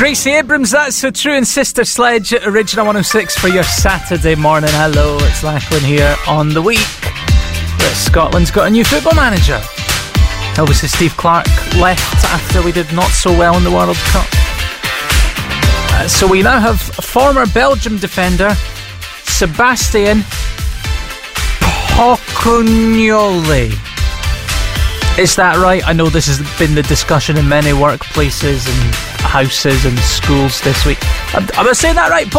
Gracie Abrams, That's So True, and Sister Sledge at Original 106 for your Saturday morning. Hello, it's Lachlan here on the week that Scotland's got a new football manager. Obviously Steve Clarke left after we did not so well in the World Cup. So we now have former Belgium defender Sebastian Pocognoli. Is that right? I know this has been the discussion in many workplaces and houses and schools this week. Am I saying that right?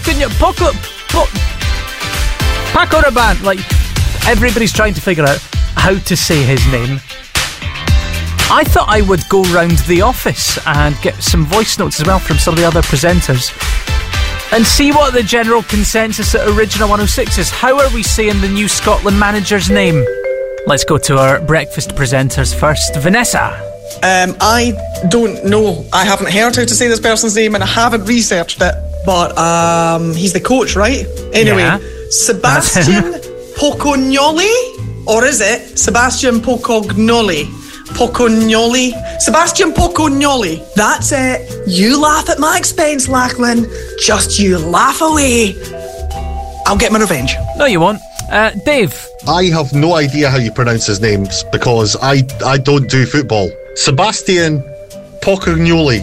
Paco Rabanne. Like, everybody's trying to figure out how to say his name. I thought I would go round the office and get some voice notes as well from some of the other presenters and see what the general consensus at Original 106 is. How are we saying the new Scotland manager's name? Let's go to our breakfast presenters first. Vanessa. I don't know. I haven't heard how to say this person's name and I haven't researched it. But he's the coach, right? Anyway, yeah. Sebastian Pocognoli? Or is it Sebastian Pocognoli? Pocognoli? Sebastian Pocognoli. That's it. You laugh at my expense, Lachlan. Just you laugh away. I'll get my revenge. No, you won't. Dave. I have no idea how you pronounce his names because I don't do football. Sebastian Pocognoli.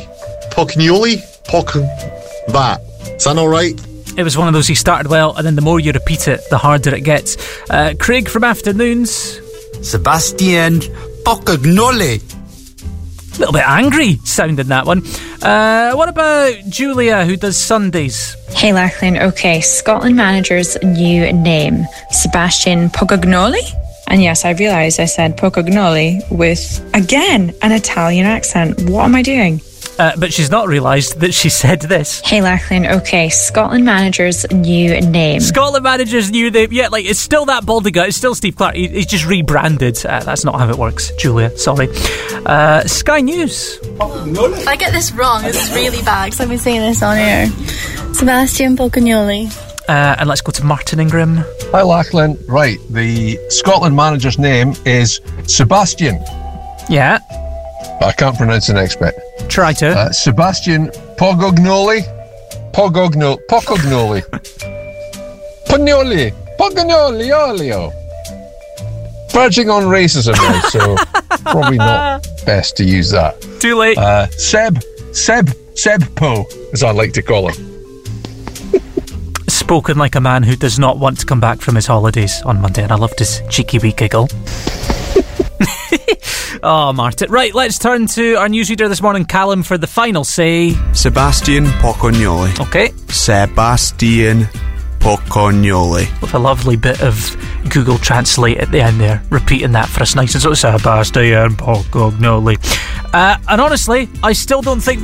That. Is that all right? It was one of those you started well, and then the more you repeat it, the harder it gets. Craig from Afternoons. Sebastian Pocognoli. A little bit angry sounding that one. What about Julia, who does Sundays? Hey Lachlan, okay, Scotland manager's new name, Sebastian Pocognoli? And yes, I realised I said Pocognoli with, again, an Italian accent. What am I doing? But she's not realised that she said this. Hey Lachlan, okay, Scotland manager's new name. Scotland manager's new name, yeah, like, it's still that baldy guy, it's still Steve Clarke, he's just rebranded. That's not how it works, Julia, sorry. Sky News. If I get this wrong, this is really bad, because I've been saying this on air. Sebastian Pocognoli. And let's go to Martin Ingram. Hi Lachlan, right, the Scotland manager's name is Sebastian. Yeah. But I can't pronounce the next bit. Try to. Sebastian Pocognoli. Pocognoli. Pocognoli, olio. Verging on racism now, so probably not best to use that. Too late. Sebpo, as I like to call him. Spoken like a man who does not want to come back from his holidays on Monday, and I loved his cheeky wee giggle. Oh, Martin. Right, let's turn to our newsreader this morning, Callum, for the final say. Sebastian Pocognoli. Okay. Sebastian Pocognoli. With a lovely bit of Google Translate at the end there, repeating that for us nice and sort of Sebastian Pocognoli. And honestly, I still don't think